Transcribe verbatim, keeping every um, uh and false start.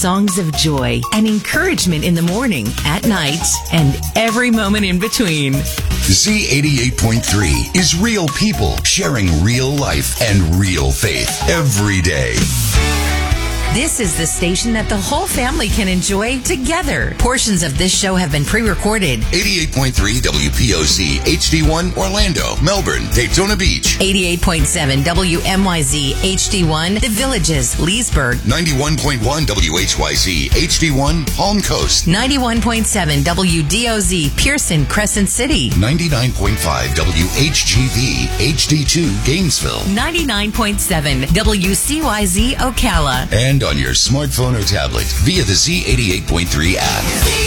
songs of joy and encouragement in the morning, at night, and every moment in between. Z eighty-eight point three is real people sharing real life and real faith every day. This is the station that the whole family can enjoy together. Portions of this show have been pre-recorded. eighty-eight point three W P O C H D one Orlando, Melbourne, Daytona Beach. eighty-eight point seven W M Y Z H D one The Villages, Leesburg. ninety-one point one W H Y Z H D one Palm Coast. ninety-one point seven W D O Z Pearson, Crescent City. ninety-nine point five W H G V H D two Gainesville. ninety-nine point seven W C Y Z Ocala. And on your smartphone or tablet via the Z eighty-eight point three app.